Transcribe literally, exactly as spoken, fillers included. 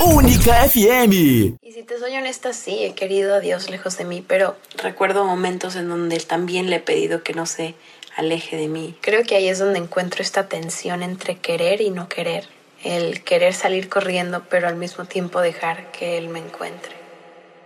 Única F M. Y si te soy honesta, sí, he querido a Dios lejos de mí, pero recuerdo momentos en donde Él también le he pedido que no se aleje de mí. Creo que ahí es donde encuentro esta tensión entre querer y no querer. El querer salir corriendo, pero al mismo tiempo dejar que Él me encuentre.